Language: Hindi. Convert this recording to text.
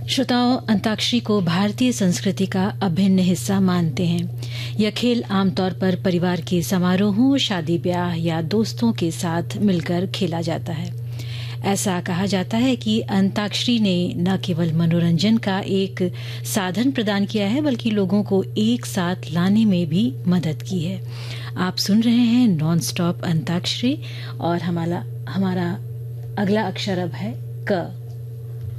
श्रोताओं, अंताक्षरी को भारतीय संस्कृति का अभिन्न हिस्सा मानते हैं। यह खेल आमतौर पर परिवार के समारोहों, शादी ब्याह या दोस्तों के साथ मिलकर खेला जाता है। ऐसा कहा जाता है कि अंताक्षरी ने न केवल मनोरंजन का एक साधन प्रदान किया है, बल्कि लोगों को एक साथ लाने में भी मदद की है। आप सुन रहे हैं नॉन स्टॉप अंताक्षरी और हमारा अगला अक्षर अब है क।